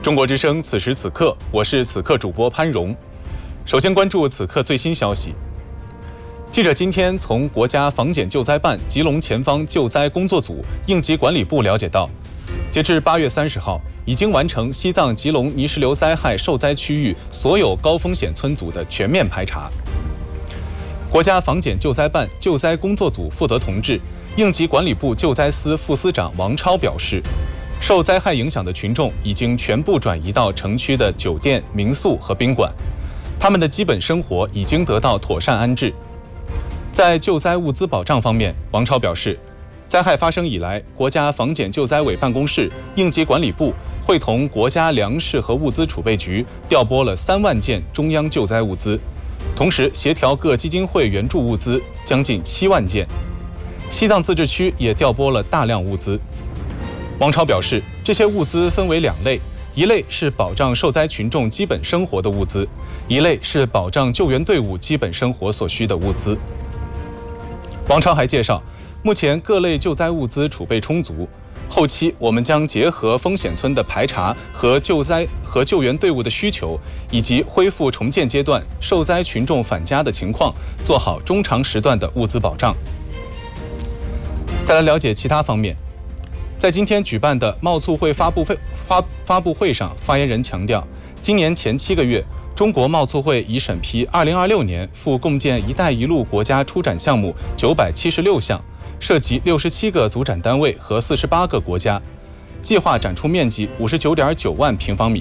中国之声，此时此刻，我是此刻主播潘荣。首先关注此刻最新消息。记者今天从国家防检救灾办吉隆前方救灾工作组应急管理部了解到，截至8月30号，已经完成西藏吉隆泥石流灾害受灾区域所有高风险村组的全面排查。国家防检救灾办救灾工作组负责同志、应急管理部救灾司副司长王超表示，受灾害影响的群众已经全部转移到城区的酒店、民宿和宾馆，他们的基本生活已经得到妥善安置。在救灾物资保障方面，王超表示，灾害发生以来，国家防检救灾委办公室、应急管理部会同国家粮食和物资储备局调拨了3万件中央救灾物资，同时协调各基金会援助物资将近7万件。西藏自治区也调拨了大量物资。王超表示，这些物资分为2类，一类是保障受灾群众基本生活的物资，一类是保障救援队伍基本生活所需的物资。王超还介绍，目前各类救灾物资储备充足，后期我们将结合风险村的排查和救灾和救援队伍的需求，以及恢复重建阶段受灾群众返家的情况，做好中长时段的物资保障。再来了解其他方面。在今天举办的贸促会发布会上，发言人强调，今年前7个月，中国贸促会已审批2026年赴共建“一带一路”国家出展项目976项，涉及67个组展单位和48个国家，计划展出面积59.9万平方米。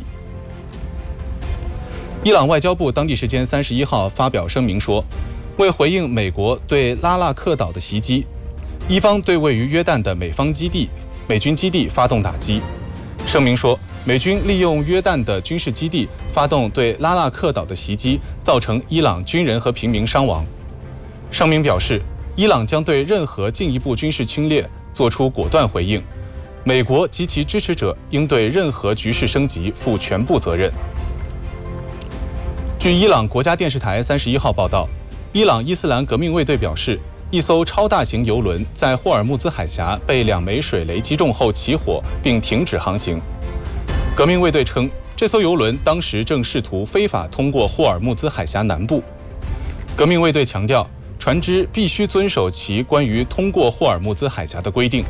伊朗外交部当地时间31号发表声明说，为回应美国对拉纳克岛的袭击，伊方对位于约旦的美军基地发动打击。声明说，美军利用约旦的军事基地发动对拉纳克岛的袭击，造成伊朗军人和平民伤亡。声明表示，伊朗将对任何进一步军事侵略作出果断回应，美国及其支持者应对任何局势升级负全部责任。据伊朗国家电视台31号报道，伊朗伊斯兰革命卫队表示，一艘超大型油轮在霍尔木兹海峡被2枚水雷击中后起火，并停止航行。革命卫队称，这艘油轮当时正试图非法通过霍尔木兹海峡南部。革命卫队强调，船只必须遵守其关于通过霍尔木兹海峡的规定。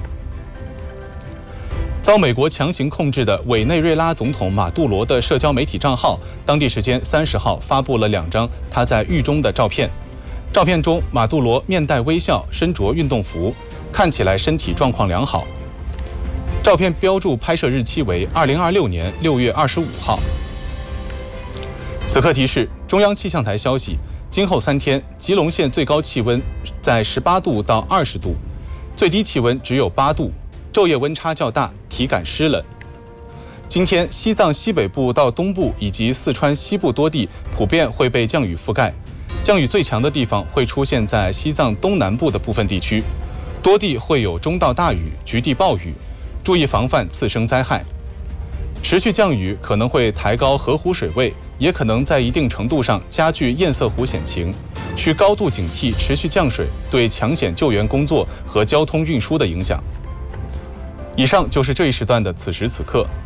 遭美国强行控制的委内瑞拉总统马杜罗的社交媒体账号，当地时间30号发布了2张他在狱中的照片。照片中，马杜罗面带微笑，身着运动服，看起来身体状况良好。照片标注拍摄日期为2026年6月25号。此刻提示，中央气象台消息，今后3天，吉隆县最高气温在18度到20度，最低气温只有8度，昼夜温差较大，体感湿冷。今天，西藏西北部到东部以及四川西部多地普遍会被降雨覆盖。降雨最强的地方会出现在西藏东南部的部分地区，多地会有中到大雨、局地暴雨，注意防范次生灾害。持续降雨可能会抬高河湖水位，也可能在一定程度上加剧堰塞湖险情，需高度警惕持续降水对抢险救援工作和交通运输的影响。以上就是这一时段的此时此刻，